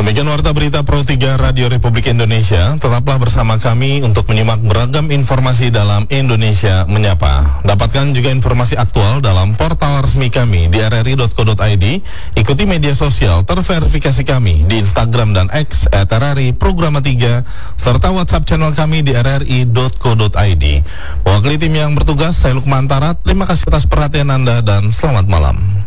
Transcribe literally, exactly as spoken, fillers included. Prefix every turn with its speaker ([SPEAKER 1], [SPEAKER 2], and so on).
[SPEAKER 1] Demikian warta berita Pro tiga Radio Republik Indonesia. Tetaplah bersama kami untuk menyimak beragam informasi dalam Indonesia Menyapa. Dapatkan juga informasi aktual dalam portal resmi kami di r r i dot co dot i d. Ikuti media sosial terverifikasi kami di Instagram dan X at r r i programa tiga, serta WhatsApp channel kami di r r i dot co dot i d. Mewakili tim yang bertugas, saya Lukman Tarat. Terima kasih atas perhatian Anda dan selamat malam.